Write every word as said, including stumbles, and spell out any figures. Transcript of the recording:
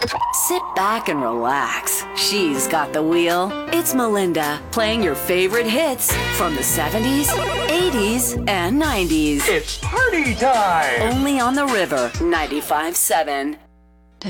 Sit back and relax. She's got the wheel. It's Melinda, playing your favorite hits from the seventies, eighties, and nineties. It's party time! Only on the River, ninety-five point seven.